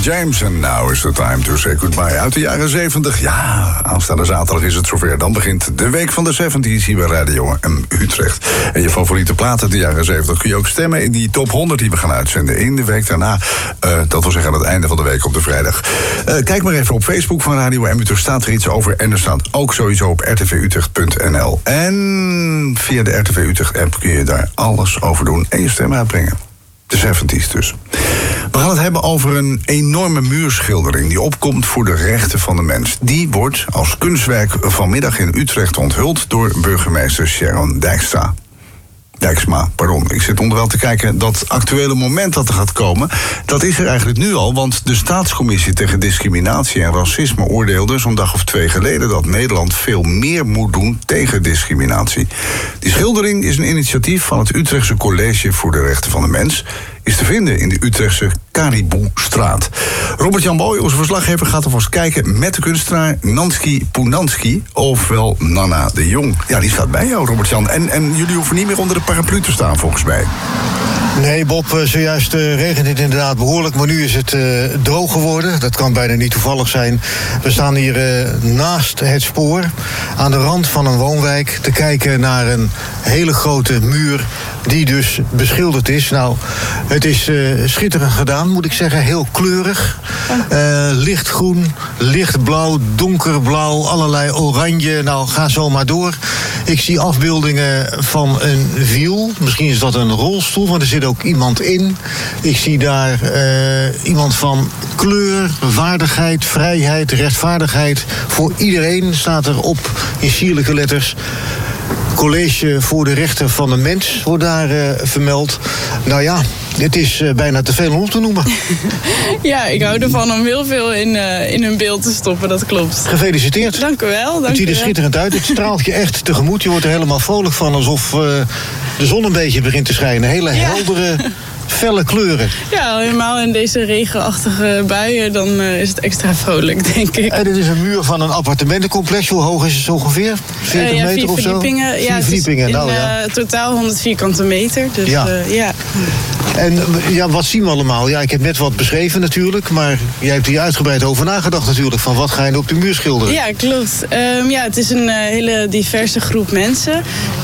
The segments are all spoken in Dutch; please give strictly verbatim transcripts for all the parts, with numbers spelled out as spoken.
James. En now is the time to say goodbye. Uit de jaren zeventig. Ja, aanstaande zaterdag is het zover. Dan begint de week van de zeventig hier bij Radio M Utrecht. En je favoriete platen uit de jaren zeventig kun je ook stemmen in die top honderd die we gaan uitzenden in de week daarna. Uh, dat wil zeggen aan het einde van de week op de vrijdag. Uh, kijk maar even op Facebook van Radio M Utrecht. Staat er iets over. En er staat ook sowieso op r t v utrecht punt n l. En via de R T V Utrecht app kun je daar alles over doen en je stem uitbrengen. De zeventies dus. We gaan het hebben over een enorme muurschildering die opkomt voor de rechten van de mens. Die wordt als kunstwerk vanmiddag in Utrecht onthuld door burgemeester Sharon Dijkstra. Dijksma, pardon. Ik zit onderwijl te kijken, dat actuele moment dat er gaat komen, dat is er eigenlijk nu al, want de Staatscommissie tegen Discriminatie en Racisme oordeelde zo'n dag of twee geleden dat Nederland veel meer moet doen tegen discriminatie. Die schildering is een initiatief van het Utrechtse College voor de Rechten van de Mens, is te vinden in de Utrechtse Cariboustraat. Robert-Jan Boy, onze verslaggever, gaat alvast kijken met de kunstenaar Nanski Poenanski, ofwel Nana de Jong. Ja, die staat bij jou, Robert-Jan. En, en jullie hoeven niet meer onder de paraplu te staan, volgens mij. Nee, Bob, zojuist uh, regent het inderdaad behoorlijk, maar nu is het uh, droog geworden. Dat kan bijna niet toevallig zijn. We staan hier uh, naast het spoor, aan de rand van een woonwijk, te kijken naar een hele grote muur die dus beschilderd is. Nou, het is uh, schitterend gedaan, moet ik zeggen. Heel kleurig. Uh, lichtgroen, lichtblauw, donkerblauw, allerlei oranje. Nou, ga zo maar door. Ik zie afbeeldingen van een wiel. Misschien is dat een rolstoel, want er zit ook iemand in. Ik zie daar uh, iemand van kleur, waardigheid, vrijheid, rechtvaardigheid. Voor iedereen staat er op in sierlijke letters. College voor de Rechten van de Mens wordt daar uh, vermeld. Nou ja, dit is uh, bijna te veel om te noemen. Ja, ik hou ervan om heel veel in, uh, in hun beeld te stoppen, dat klopt. Gefeliciteerd. Dank u wel. Dank het ziet er schitterend uit, het straalt je echt tegemoet. Je wordt er helemaal vrolijk van, alsof uh, de zon een beetje begint te schijnen. Hele ja. heldere, felle kleuren. Ja, helemaal in deze regenachtige buien, dan uh, is het extra vrolijk, denk ik. En dit is een muur van een appartementencomplex. Hoe hoog is het ongeveer? veertig uh, ja, meter of zo? Verdiepingen. Vier ja, verdiepingen. In nou, ja. uh, totaal honderd vierkante meter. Dus, ja. Uh, ja. En ja, wat zien we allemaal? Ja, ik heb net wat beschreven natuurlijk, maar jij hebt hier uitgebreid over nagedacht natuurlijk, van wat ga je op de muur schilderen? Ja, klopt. Um, ja, het is een uh, hele diverse groep mensen.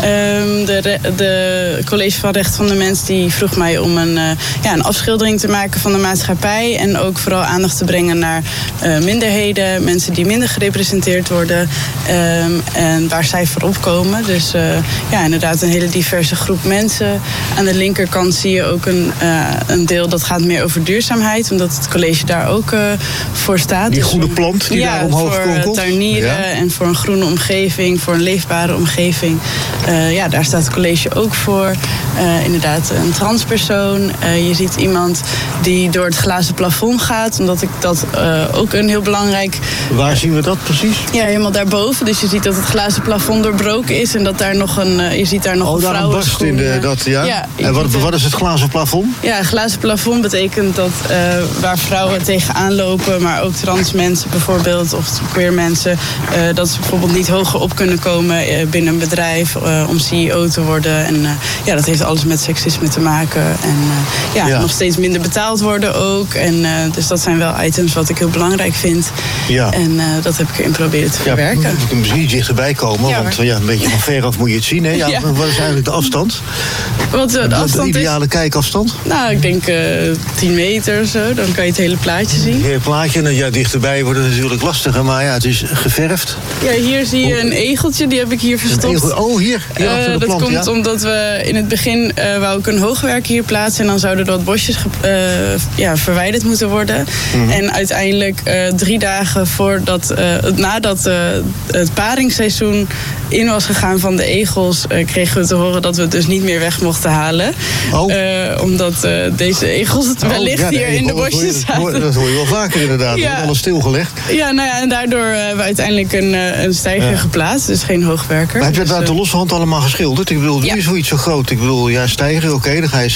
Um, de, re- de College van Recht van de Mens die vroeg mij om een, uh, ja, een afschildering te maken van de maatschappij en ook vooral aandacht te brengen naar uh, minderheden, mensen die minder gerepresenteerd worden um, en waar zij voor opkomen. Dus uh, ja, inderdaad een hele diverse groep mensen. Aan de linkerkant zie je ook een, uh, een deel dat gaat meer over duurzaamheid, omdat het college daar ook uh, voor staat. Die dus, goede plant die ja, daar omhoog voor konkelt? tuinieren ja. en voor een groene omgeving, voor een leefbare omgeving. Uh, ja, daar staat het college ook voor. Uh, inderdaad, een transpersoon. Uh, je ziet iemand die door het glazen plafond gaat, omdat ik dat uh, ook een heel belangrijk... Waar zien we dat precies? Ja, helemaal daarboven. Dus je ziet dat het glazen plafond doorbroken is en dat daar nog een, uh, je ziet daar nog oh, een vrouwenschoen. Oh, daar een barst in de, dat, ja? ja en wat, wat is het glazen plafond? Ja, glazen plafond betekent dat uh, waar vrouwen tegenaan lopen, maar ook trans mensen bijvoorbeeld, of queer mensen, uh, dat ze bijvoorbeeld niet hoger op kunnen komen uh, binnen een bedrijf uh, om C E O te worden. En uh, ja, dat heeft alles met seksisme te maken. En uh, ja, ja, nog steeds minder betaald worden ook. En uh, dus dat zijn wel items wat ik heel belangrijk vind. Ja. En uh, dat heb ik erin proberen te verwerken. Ja, ik moet misschien iets dichterbij komen, ja, want ja, een beetje van ver af moet je het zien. Hè? Ja, ja. Wat is eigenlijk de afstand? Wat uh, de, de afstand de ideale is? kijkafstand? Nou, ik denk uh, tien meter of zo. Dan kan je het hele plaatje zien. Het hele plaatje, nou, ja, dichterbij wordt het natuurlijk lastiger, maar ja, het is geverfd. Ja, hier zie je een egeltje, die heb ik hier verstopt. Oh, hier? hier uh, achter de dat plant, komt ja? omdat we in het begin uh, wou ik een hoogwerk hier plaatsen en dan zouden er wat bosjes uh, ja, verwijderd moeten worden. Mm-hmm. En uiteindelijk uh, drie dagen voordat, uh, nadat uh, het paringsseizoen in was gegaan van de egels, uh, kregen we te horen dat we het dus niet meer weg mochten halen. Oh. Uh, omdat uh, deze egels het oh, wellicht ja, hier egel, in de bosjes zaten. Dat hoor je wel vaker inderdaad. Ja. Alles stilgelegd. Ja, nou ja, en daardoor uh, hebben we uiteindelijk een, uh, een steiger ja. geplaatst. Dus geen hoogwerker. Maar heb je dus, dat uit de losse hand allemaal geschilderd? Ik bedoel, nu ja. is zoiets zo groot. Ik bedoel, ja, steiger, oké, okay, dan ga je schilderen met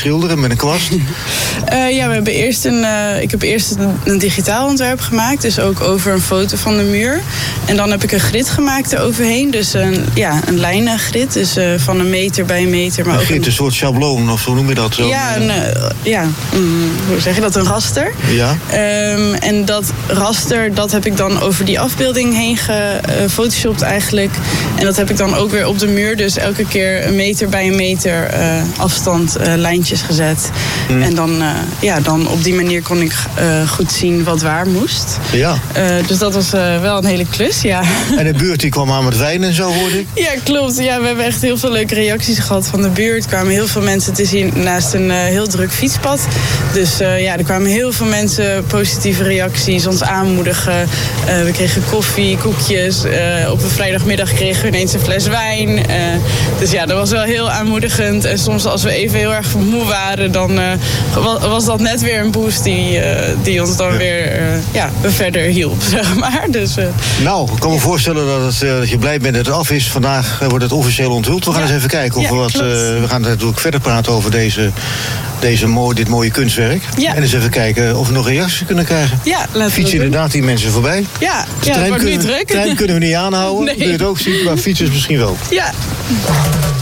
en een kwast? Uh, ja, we hebben eerst een, uh, ik heb eerst een, een digitaal ontwerp gemaakt. Dus ook over een foto van de muur. En dan heb ik een grid gemaakt eroverheen. Dus een, ja, een lijnengrid. Dus uh, van een meter bij een meter. Maar een ook grid, een, een soort schabloon, of hoe noem je dat? Zo? Ja, een, uh, ja um, hoe zeg je dat? Een raster. Ja. Um, en dat raster, dat heb ik dan over die afbeelding heen gefotoshopt eigenlijk. En dat heb ik dan ook weer op de muur. Dus elke keer een meter bij een meter uh, afstand uh, lijntjes gezet. Mm. En dan, uh, ja, dan op die manier kon ik uh, goed zien wat waar moest. Ja. Uh, dus dat was uh, wel een hele klus, ja. En de buurt die kwam aan met wijn en zo, hoorde ik? Ja, klopt. Ja, we hebben echt heel veel leuke reacties gehad van de buurt. Er kwamen heel veel mensen te zien naast een uh, heel druk fietspad. Dus uh, ja, er kwamen heel veel mensen, positieve reacties, ons aanmoedigen. Uh, we kregen koffie, koekjes. Uh, op een vrijdagmiddag kregen we ineens een fles wijn. Uh, dus ja, dat was wel heel aanmoedigend. En soms als we even heel erg moe waren, dan uh, was dat net weer een boost die, uh, die ons dan ja. weer uh, ja, verder hielp, zeg maar. Dus, uh, nou, ik kan me voorstellen dat, het, uh, dat je blij bent dat het af is. Vandaag uh, wordt het officieel onthuld. We gaan ja. eens even kijken of ja, we wat. Uh, we gaan natuurlijk verder praten over deze, deze mooi, dit mooie kunstwerk. Ja. En eens even kijken of we nog reacties kunnen krijgen. Ja, laten fietsen we inderdaad die mensen voorbij. Ja, de ja trein, het wordt kunnen, niet druk. trein kunnen we niet aanhouden. Nee. Dat je het ook ziet, maar fietsers misschien wel. Ja.